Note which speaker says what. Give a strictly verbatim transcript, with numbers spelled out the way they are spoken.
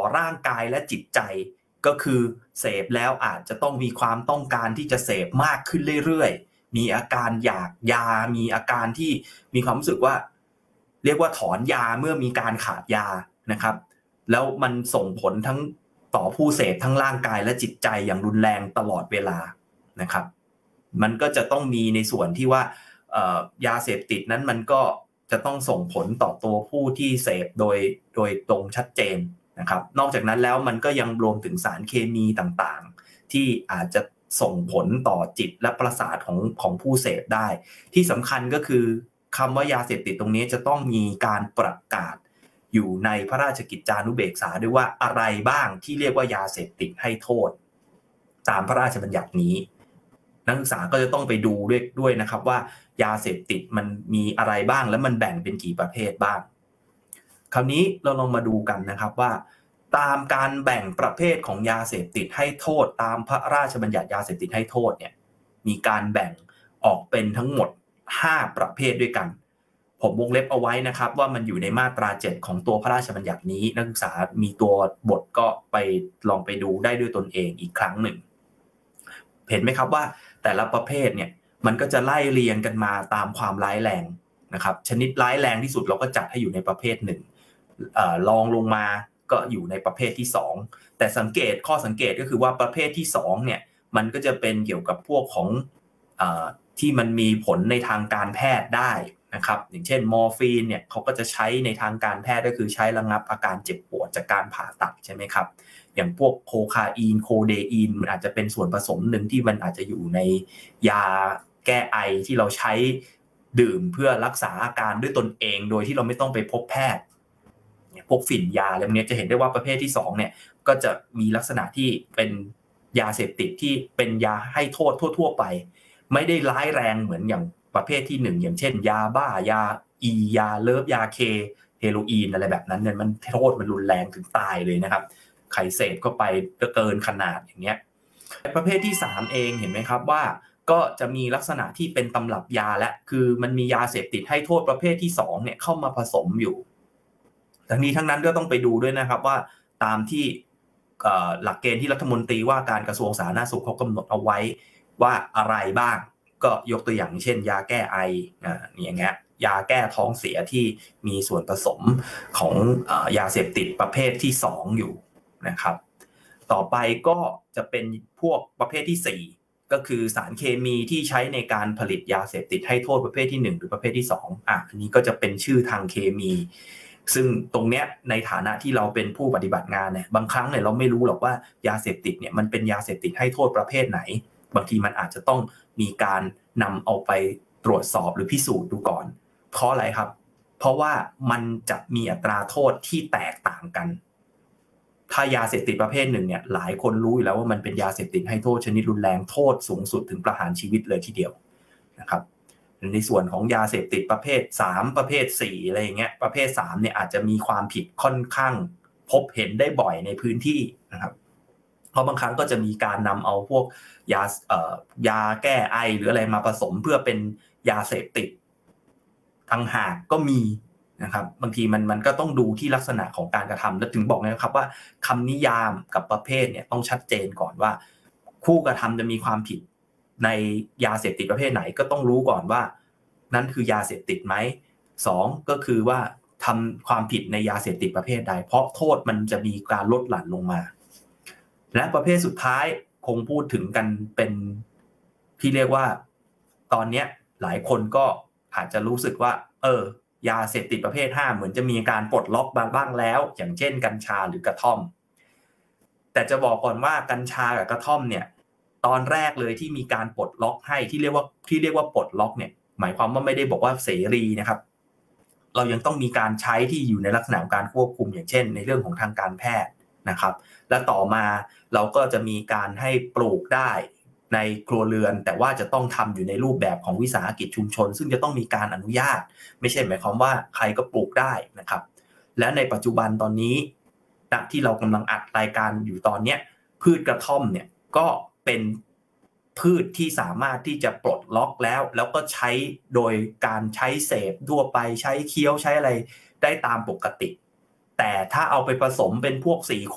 Speaker 1: ร่างกายและจิตใจก็คือเสพแล้วอาจจะต้องมีความต้องการที่จะเสพมากขึ้นเรื่อยๆมีอาการอยากยามีอาการที่มีความรู้สึกว่าเรียกว่าถอนยาเมื่อมีการขาดยานะครับแล้วมันส่งผลทั้งต่อผู้เสพทั้งร่างกายและจิตใจอย่างรุนแรงตลอดเวลานะครับมันก็จะต้องมีในส่วนที่ว่ายาเสพติดนั้นมันก็จะต้องส่งผลต่อตัวผู้ที่เสพโดยโดยตรงชัดเจนนะครับนอกจากนั้นแล้วมันก็ยังรวมถึงสารเคมีต่างๆที่อาจจะส่งผลต่อจิตและประสาทของของผู้เสพได้ที่สำคัญก็คือคำว่ายาเสพติดตรงนี้จะต้องมีการประกาศอยู่ในพระราชกิจจานุเบกษาด้วยว่าอะไรบ้างที่เรียกว่ายาเสพติดให้โทษตามพระราชบัญญัตินี้นักศึกษาก็จะต้องไปดูด้วยด้วยนะครับว่ายาเสพติดมันมีอะไรบ้างและมันแบ่งเป็นกี่ประเภทบ้างคราวนี้เราลองมาดูกันนะครับว่าตามการแบ่งประเภทของยาเสพติดให้โทษตามพระราชบัญญัติยาเสพติดให้โทษเนี่ยมีการแบ่งออกเป็นทั้งหมดห้าประเภทด้วยกันผมวงเล็บเอาไว้นะครับว่ามันอยู่ในมาตราเจ็ดของตัวพระราชบัญญัตินี้นักศึกษามีตัวบทก็ไปลองไปดูได้ด้วยตนเองอีกครั้งหนึ่งเห็นไหมครับว่าแต่ละประเภทเนี่ยมันก็จะไล่เรียงกันมาตามความร้ายแรงนะครับชนิดร้ายแรงที่สุดเราก็จัดให้อยู่ในประเภทหนึ่งเอ่อรองลงมาก็อยู่ในประเภทที่สองแต่สังเกตข้อสังเกตก็คือว่าประเภทที่สองเนี่ยมันก็จะเป็นเกี่ยวกับพวกของเอ่อที่มันมีผลในทางการแพทย์ได้นะครับอย่างเช่นมอร์ฟีนเนี่ยเขาก็จะใช้ในทางการแพทย์ก็คือใช้ระงับอาการเจ็บปวดจากการผ่าตัดใช่ไหมครับอย่างพวกโคคาอีนโคเดอีนมันอาจจะเป็นส่วนผสมหนึ่งที่มันอาจจะอยู่ในยาแก้ไอที่เราใช้ดื่มเพื่อรักษาอาการด้วยตนเองโดยที่เราไม่ต้องไปพบแพทย์พวกฝิ่นยาอะไรพวกนี้จะเห็นได้ว่าประเภทที่สองเนี่ยก็จะมีลักษณะที่เป็นยาเสพติดที่เป็นยาให้โทษทั่วๆไปไม่ได้ร้ายแรงเหมือนอย่างประเภทที่หนึ่งอย่างเช่นยาบ้ายาอียาเลิฟยาเคเฮโรอีนอะไรแบบนั้นเนี่ยมันโทษมันรุนแรงถึงตายเลยนะครับใครเสพเข้าไปเกินขนาดอย่างเงี้ยประเภทที่สามเองเห็นไหมครับว่าก็จะมีลักษณะที่เป็นตำรับยาและคือมันมียาเสพติดให้โทษประเภทที่สองเนี่ยเข้ามาผสมอยู่ทั้งนี้ทั้งนั้นก็ต้องไปดูด้วยนะครับว่าตามที่หลักเกณฑ์ที่รัฐมนตรีว่าการกระทรวงสาธารณสุขเขากำหนดเอาไว้ว่าอะไรบ้างก็ยกตัวอย่างเช่นยาแก้ไออ่าอย่างเงี้ยยาแก้ท้องเสียที่มีส่วนผสมของเอ่อยาเสพติดประเภทที่สองอยู่นะครับต่อไปก็จะเป็นพวกประเภทที่สี่ก็คือสารเคมีที่ใช้ในการผลิตยาเสพติดให้โทษประเภทที่หนึ่งหรือประเภทที่สองอ่ะอันนี้ก็จะเป็นชื่อทางเคมีซึ่งตรงเนี้ยในฐานะที่เราเป็นผู้ปฏิบัติงานเนี่ยบางครั้งเนี่ยเราไม่รู้หรอกว่ายาเสพติดเนี่ยมันเป็นยาเสพติดให้โทษประเภทไหนบางทีมันอาจจะต้องมีการนำเอาไปตรวจสอบหรือพิสูจน์ดูก่อนเพราะอะไรครับเพราะว่ามันจะมีอัตราโทษที่แตกต่างกันถ้ายาเสพติดประเภทหนึ่งเนี่ยหลายคนรู้อยู่แล้วว่ามันเป็นยาเสพติดให้โทษชนิดรุนแรงโทษสูงสุดถึงประหารชีวิตเลยทีเดียวนะครับในส่วนของยาเสพติดประเภทสามประเภทสี่อะไรอย่างเงี้ยประเภทสามเนี่ยอาจจะมีความผิดค่อนข้างพบเห็นได้บ่อยในพื้นที่นะครับเพราะบางครั้งก็จะมีการนำเอาพวกยาเอ่อยาแก้ไอหรืออะไรมาผสมเพื่อเป็นยาเสพติดต่างหากก็มีนะครับบางทีมันมันก็ต้องดูที่ลักษณะของการกระทำและถึงบอกนะครับว่าคำนิยามกับประเภทเนี่ยต้องชัดเจนก่อนว่าผู้กระทำจะมีความผิดในยาเสพติดประเภทไหนก็ต้องรู้ก่อนว่านั่นคือยาเสพติดไหมสองก็คือว่าทำความผิดในยาเสพติดประเภทใดเพราะโทษมันจะมีการลดหลั่นลงมาและประเภทสุดท้ายคงพูดถึงกันเป็นที่เรียกว่าตอนนี้หลายคนก็อาจจะรู้สึกว่าเออยาเสพติดประเภทห้าเหมือนจะมีการปลดล็อกบ้างแล้วอย่างเช่นกัญชาหรือกระท่อมแต่จะบอกก่อนว่ากัญชากับกระท่อมเนี่ยตอนแรกเลยที่มีการปลดล็อกให้ที่เรียกว่าที่เรียกว่าปลดล็อกเนี่ยหมายความว่าไม่ได้บอกว่าเสรีนะครับเรายังต้องมีการใช้ที่อยู่ในลักษณะของการควบคุมอย่างเช่นในเรื่องของทางการแพทย์นะครับและต่อมาเราก็จะมีการให้ปลูกได้ในครัวเรือนแต่ว่าจะต้องทำอยู่ในรูปแบบของวิสาหกิจชุมชนซึ่งจะต้องมีการอนุญาตไม่ใช่หมายความว่าใครก็ปลูกได้นะครับและในปัจจุบันตอนนี้ณที่เรากำลังอัดรายการอยู่ตอนนี้พืชกระท่อมเนี่ยก็เป็นพืชที่สามารถที่จะปลดล็อกแล้วแล้วก็ใช้โดยการใช้เสพทั่วไปใช้เคี้ยวใช้อะไรได้ตามปกติแต่ถ้าเอาไปผสมเป็นพวกสี่